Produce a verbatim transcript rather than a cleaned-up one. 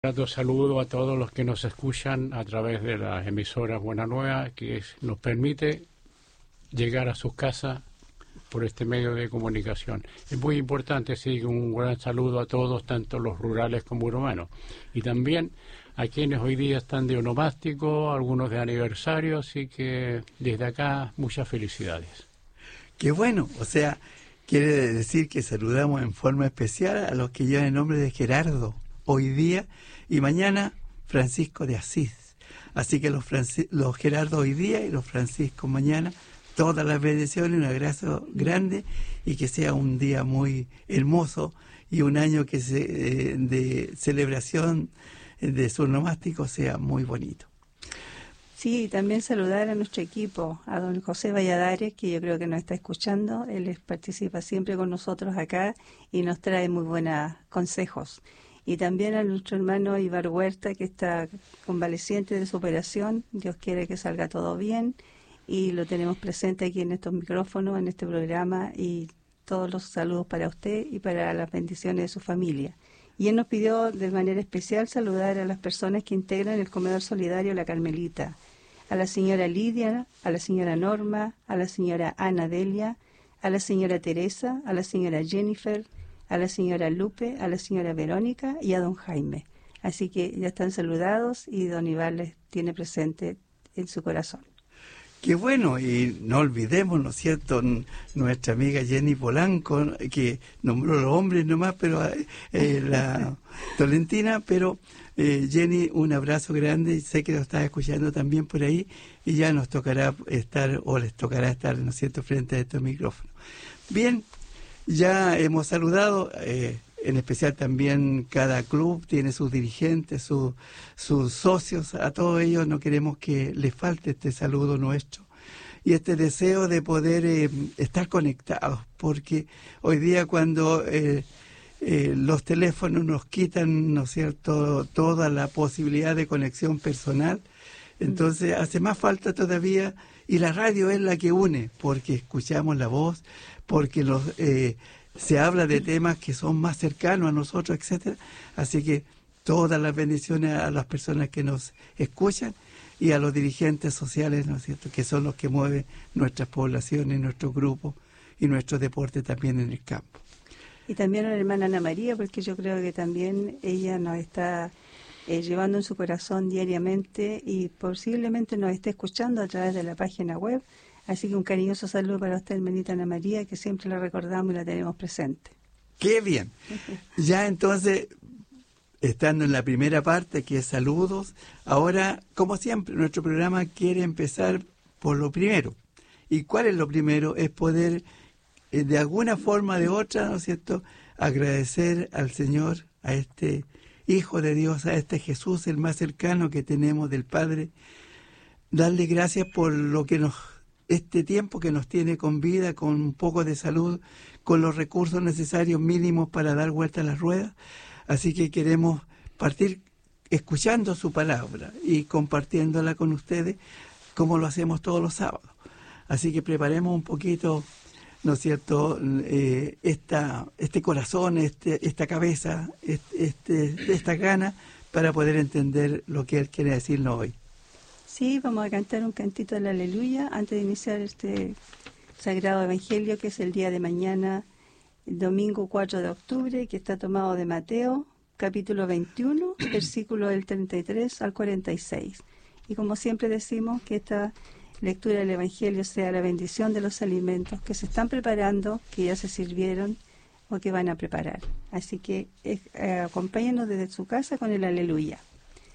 Grato saludo a todos los que nos escuchan a través de las emisoras Buena Nueva, que es, nos permite llegar a sus casas por este medio de comunicación. Es muy importante, sí, un gran saludo a todos, tanto los rurales como urbanos. Y también a quienes hoy día están de onomástico, algunos de aniversario, así que desde acá muchas felicidades. Qué bueno, o sea, quiere decir que saludamos en forma especial a los que llevan el nombre de Gerardo hoy día y mañana Francisco de Asís. Así que los, Franci los Gerardo hoy día y los Francisco mañana, todas las bendiciones, un abrazo grande y que sea un día muy hermoso y un año que se, eh, de celebración de su onomástico sea muy bonito. Sí, también saludar a nuestro equipo, a don José Valladares, que yo creo que nos está escuchando. Él es, participa siempre con nosotros acá y nos trae muy buenos consejos. Y también a nuestro hermano Ibar Huerta, que está convaleciente de su operación. Dios quiere que salga todo bien y lo tenemos presente aquí en estos micrófonos, en este programa, y todos los saludos para usted y para las bendiciones de su familia. Y él nos pidió de manera especial saludar a las personas que integran el Comedor Solidario La Carmelita, a la señora Lidia, a la señora Norma, a la señora Ana Delia, a la señora Teresa, a la señora Jennifer, a la señora Lupe, a la señora Verónica y a don Jaime. Así que ya están saludados y don Iván les tiene presente en su corazón. Qué bueno, y no olvidemos, ¿no es cierto?, nuestra amiga Jenny Polanco, que nombró los hombres nomás, pero eh, la Tolentina, pero eh, Jenny, un abrazo grande, sé que lo estás escuchando también por ahí, y ya nos tocará estar, o les tocará estar, ¿no es cierto?, frente a estos micrófonos. Bien, ya hemos saludado, eh, en especial también cada club tiene sus dirigentes, sus, sus socios, a todos ellos no queremos que les falte este saludo nuestro y este deseo de poder eh, estar conectados, porque hoy día cuando eh, eh, los teléfonos nos quitan, ¿no es cierto?, toda la posibilidad de conexión personal, entonces hace más falta todavía, y la radio es la que une, porque escuchamos la voz, porque los... Eh, se habla de temas que son más cercanos a nosotros, etcétera. Así que todas las bendiciones a las personas que nos escuchan y a los dirigentes sociales, ¿no es cierto?, que son los que mueven nuestras poblaciones, nuestros grupos y nuestro deporte también en el campo. Y también a la hermana Ana María, porque yo creo que también ella nos está eh, llevando en su corazón diariamente y posiblemente nos esté escuchando a través de la página web. Así que un cariñoso saludo para usted, hermanita Ana María, que siempre la recordamos y la tenemos presente. ¡Qué bien! Ya entonces, estando en la primera parte, que es saludos, ahora, como siempre, nuestro programa quiere empezar por lo primero. ¿Y cuál es lo primero? Es poder, eh, de alguna forma o de otra, ¿no es cierto?, agradecer al Señor, a este Hijo de Dios, a este Jesús, el más cercano que tenemos del Padre, darle gracias por lo que nos este tiempo que nos tiene con vida, con un poco de salud, con los recursos necesarios mínimos para dar vuelta a las ruedas. Así que queremos partir escuchando su palabra y compartiéndola con ustedes como lo hacemos todos los sábados. Así que preparemos un poquito, ¿no es cierto?, eh, esta, este corazón, este, esta cabeza, este, este, esta gana para poder entender lo que Él quiere decirnos hoy. Sí, vamos a cantar un cantito de la Aleluya antes de iniciar este Sagrado Evangelio, que es el día de mañana, el domingo cuatro de octubre, que está tomado de Mateo, capítulo veintiuno, versículo del treinta y tres al cuarenta y seis. Y como siempre decimos, que esta lectura del Evangelio sea la bendición de los alimentos que se están preparando, que ya se sirvieron o que van a preparar. Así que eh, acompáñenos desde su casa con el Aleluya.